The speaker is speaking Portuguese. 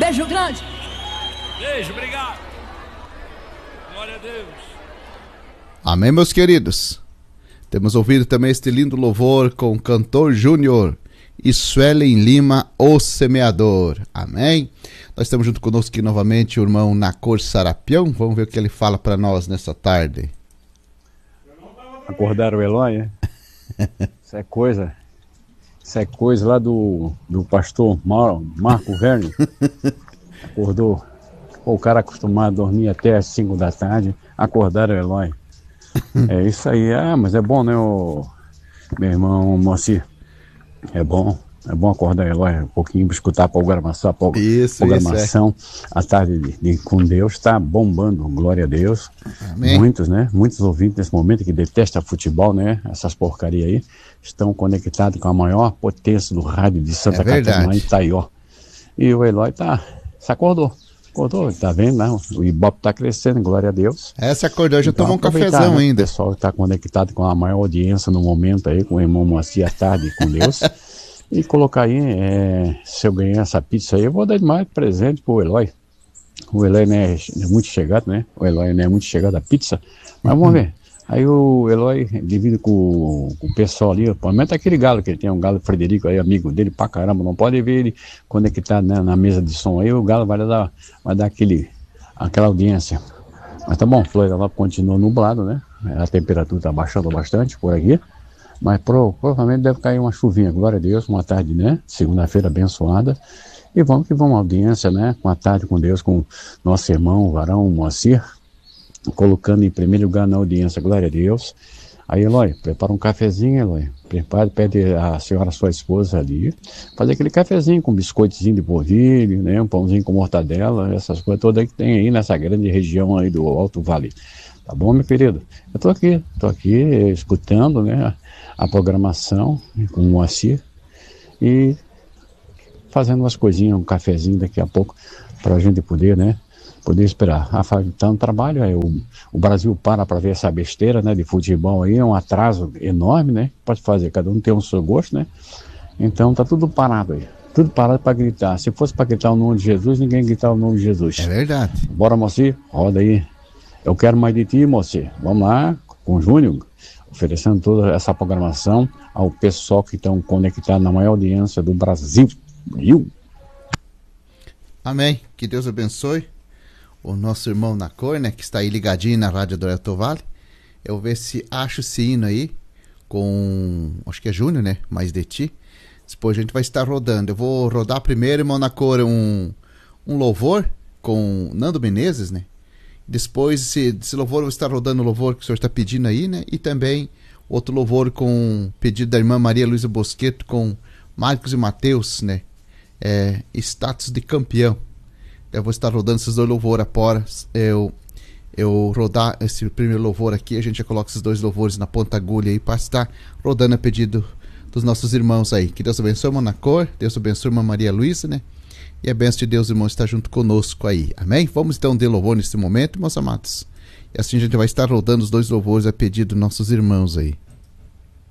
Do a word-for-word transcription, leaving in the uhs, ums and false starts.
Beijo grande. Beijo, obrigado. Glória a Deus. Amém, meus queridos. Temos ouvido também este lindo louvor com o cantor Júnior e Suelen Lima, o semeador. Amém. Nós estamos junto conosco aqui novamente o irmão Nacor Sarapião. Vamos ver o que ele fala para nós nessa tarde. Acordaram o Eloy, né? Isso é coisa. Isso é coisa lá do, do pastor Mar, Marco Verne. Acordou. Pô, o cara acostumado a dormir até as cinco da tarde. Acordaram o Eloy. É isso aí. Ah, mas é bom, né, o, meu irmão Moacir? É bom. É bom acordar o Eloy um pouquinho para escutar a programação. A pro, isso, programação. Isso, é. A tarde de, de, com Deus está bombando. Glória a Deus. Amém. Muitos, né? Muitos ouvintes nesse momento que detestam futebol, né? Essas porcarias aí. Estão conectados com a maior potência do rádio de Santa é Catarina, Itaió. E o Eloy tá, se acordou. Acordou, tá vendo, né? O Ibope tá crescendo, glória a Deus. É, se acordou, já então, tomou um cafezão, né? Ainda. O pessoal tá conectado com a maior audiência no momento aí, com o irmão Moacir à tarde com Deus. E colocar aí, é, se eu ganhar essa pizza aí, eu vou dar mais presente pro Eloy. O Eloy não é, não é muito chegado, né? O Eloy não é muito chegado à pizza. Mas vamos ver. Aí o Eloy, devido com, com o pessoal ali, aumenta aquele galo que ele tem, um galo Frederico aí, amigo dele pra caramba, não pode ver ele conectado, né, na mesa de som aí, o galo vai dar, vai dar aquele, aquela audiência. Mas tá bom, Florianópolis continua nublado, né? A temperatura tá baixando bastante por aqui, mas pro, provavelmente deve cair uma chuvinha, glória a Deus, uma tarde, né? Segunda-feira abençoada. E vamos que vamos, audiência, né? Com a tarde com Deus, com nosso irmão, o varão, o Moacir, colocando em primeiro lugar na audiência, glória a Deus. Aí, Eloy, prepara um cafezinho, Eloy. Prepara, pede a senhora, sua esposa ali, fazer aquele cafezinho com biscoitozinho de polvilho, né? Um pãozinho com mortadela, essas coisas todas que tem aí nessa grande região aí do Alto Vale. Tá bom, meu querido? Eu tô aqui, tô aqui escutando, né, a programação com o Moacir e fazendo umas coisinhas, um cafezinho daqui a pouco, pra gente poder, né, poder esperar. Ah, tá no trabalho, aí o, o Brasil para para ver essa besteira, né, de futebol aí, é um atraso enorme, né, pode fazer, cada um tem o seu gosto, né, então tá tudo parado aí, tudo parado para gritar. Se fosse para gritar o nome de Jesus, ninguém gritar o nome de Jesus. É verdade. Bora, Moacir, roda aí. Eu quero mais de ti, Moacir. Vamos lá, com o Júnior, oferecendo toda essa programação ao pessoal que estão conectados na maior audiência do Brasil. Viu? Amém. Que Deus abençoe o nosso irmão Nacor, né, que está aí ligadinho na Rádio do Alto Vale. Eu vou ver se acho esse hino aí com, acho que é Júnior, né, mais de ti. Depois a gente vai estar rodando. Eu vou rodar primeiro, irmão Nacor, um, um louvor com Nando Menezes, né. Depois esse, esse louvor eu vou estar rodando o louvor que o senhor está pedindo aí, né, e também outro louvor com pedido da irmã Maria Luísa Bosqueto com Marcos e Mateus, né, é, status de campeão. Eu vou estar rodando esses dois louvores após eu, eu rodar esse primeiro louvor aqui. A gente já coloca esses dois louvores na ponta agulha aí para estar rodando a pedido dos nossos irmãos aí. Que Deus abençoe, irmão Nacor. Deus abençoe, irmã Maria Luísa, né? E a bênção de Deus, irmão, está junto conosco aí. Amém? Vamos então de louvor nesse momento, meus amados. E assim a gente vai estar rodando os dois louvores a pedido dos nossos irmãos aí.